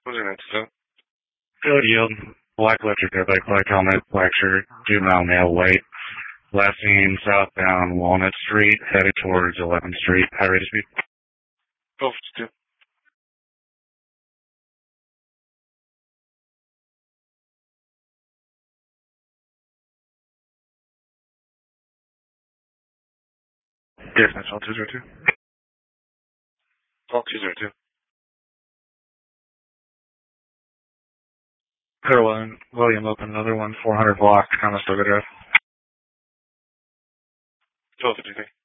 What's your name, sir? Field yield, black electric airbag, black helmet, black shirt, juvenile male, white. Last seen southbound Walnut Street, headed towards 11th Street, high rate of speed. 1252. Dispatch, all 202. All 202. Clear one, William, open another one, 400 block, Conestoga Drive. 1253.